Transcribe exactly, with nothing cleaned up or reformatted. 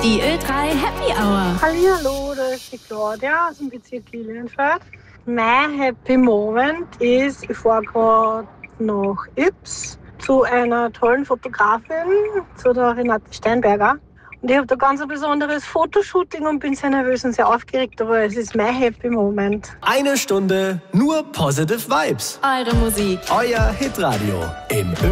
Die Ö drei Happy Hour. Hallihallo, da ist die Claudia aus dem Bezirk Lilienfeld. Mein Happy Moment ist, ich fahre gerade nach Yps zu einer tollen Fotografin, zu der Renate Steinberger. Und ich habe da ganz ein besonderes Fotoshooting und bin sehr nervös und sehr aufgeregt, aber es ist mein Happy Moment. Eine Stunde nur Positive Vibes. Eure Musik. Euer Hitradio im Ö